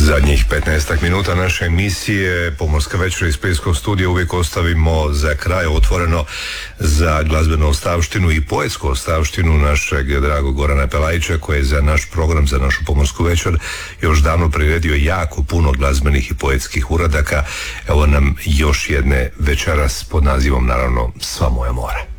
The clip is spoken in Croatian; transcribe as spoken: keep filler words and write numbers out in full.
Zadnjih petnaestak minuta naše emisije Pomorska večera iz Splitskog studija uvijek ostavimo za kraj otvoreno za glazbenu ostavštinu i poetsku ostavštinu našeg dragog Gorana Pelajića, koji je za naš program, za našu Pomorsku večer još davno priredio jako puno glazbenih i poetskih uradaka. Evo nam još jedne večeras pod nazivom, naravno, Sva moja more.